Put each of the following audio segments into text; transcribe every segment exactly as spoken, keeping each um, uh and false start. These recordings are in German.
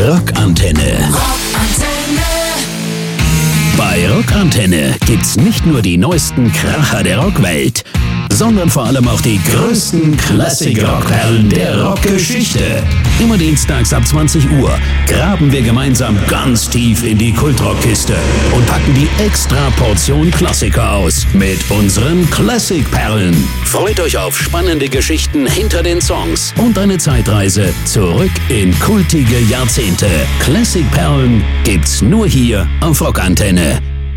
Rockantenne. Rockantenne. Bei Rockantenne gibt's nicht nur die neuesten Kracher der Rockwelt, sondern vor allem auch die größten Classic-Rockperlen der Rockgeschichte. Immer dienstags ab zwanzig Uhr graben wir gemeinsam ganz tief in die Kultrockkiste und packen die extra Portion Klassiker aus mit unseren Classic-Perlen. Freut euch auf spannende Geschichten hinter den Songs und eine Zeitreise zurück in kultige Jahrzehnte. Classic-Perlen gibt's nur hier auf Rockantenne.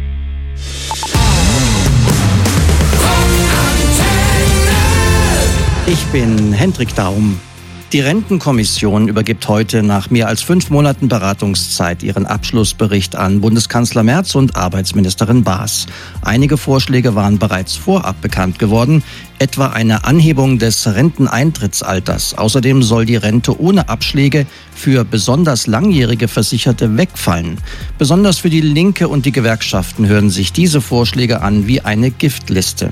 Ich bin Hendrik Daum. Die Rentenkommission übergibt heute nach mehr als fünf Monaten Beratungszeit ihren Abschlussbericht an Bundeskanzler Merz und Arbeitsministerin Baas. Einige Vorschläge waren bereits vorab bekannt geworden, etwa eine Anhebung des Renteneintrittsalters. Außerdem soll die Rente ohne Abschläge für besonders langjährige Versicherte wegfallen. Besonders für die Linke und die Gewerkschaften hören sich diese Vorschläge an wie eine Giftliste.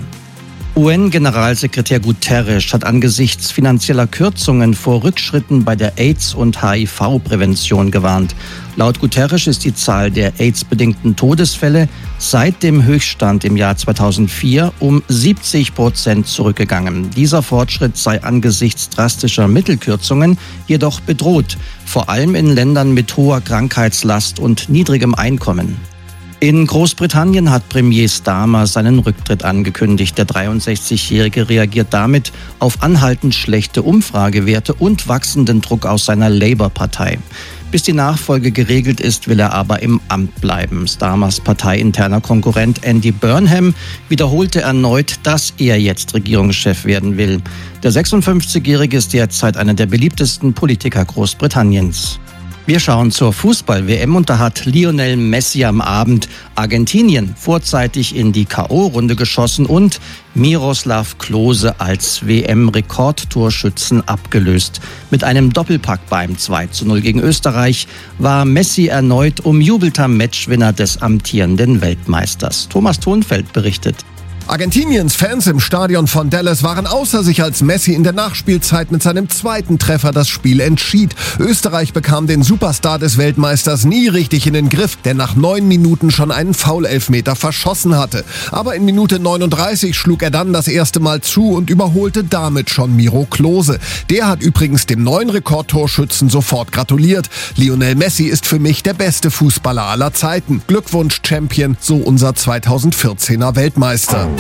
U N-Generalsekretär Guterres hat angesichts finanzieller Kürzungen vor Rückschritten bei der AIDS- und H I V-Prävention gewarnt. Laut Guterres ist die Zahl der AIDS-bedingten Todesfälle seit dem Höchststand im Jahr zweitausendvier um siebzig Prozent zurückgegangen. Dieser Fortschritt sei angesichts drastischer Mittelkürzungen jedoch bedroht, vor allem in Ländern mit hoher Krankheitslast und niedrigem Einkommen. In Großbritannien hat Premier Starmer seinen Rücktritt angekündigt. Der dreiundsechzigjährige reagiert damit auf anhaltend schlechte Umfragewerte und wachsenden Druck aus seiner Labour-Partei. Bis die Nachfolge geregelt ist, will er aber im Amt bleiben. Starmers parteiinterner Konkurrent Andy Burnham wiederholte erneut, dass er jetzt Regierungschef werden will. Der sechsundfünfzigjährige ist derzeit einer der beliebtesten Politiker Großbritanniens. Wir schauen zur Fußball-W M und da hat Lionel Messi am Abend Argentinien vorzeitig in die K O-Runde geschossen und Miroslav Klose als W M-Rekordtorschützen abgelöst. Mit einem Doppelpack beim zwei zu null gegen Österreich war Messi erneut umjubelter Matchwinner des amtierenden Weltmeisters. Thomas Thonfeld berichtet. Argentiniens Fans im Stadion von Dallas waren außer sich, als Messi in der Nachspielzeit mit seinem zweiten Treffer das Spiel entschied. Österreich bekam den Superstar des Weltmeisters nie richtig in den Griff, der nach neun Minuten schon einen Foul-Elfmeter verschossen hatte. Aber in Minute neununddreißig schlug er dann das erste Mal zu und überholte damit schon Miro Klose. Der hat übrigens dem neuen Rekordtorschützen sofort gratuliert. Lionel Messi ist für mich der beste Fußballer aller Zeiten. Glückwunsch, Champion, so unser zweitausendvierzehner Weltmeister.